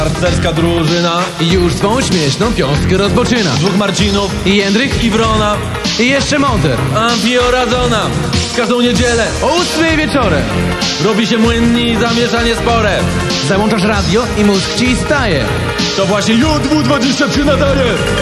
Harcerska drużyna I już swą śmieszną piąstkę rozpoczyna. dwóch Marcinów I Jędrych, i Wrona, i jeszcze Monter. Amfiorazona. W każdą niedzielę O 8 wieczorem robi się młynni i zamieszanie spore. załączasz radio i mózg ci staje. To właśnie JW23 nadaje.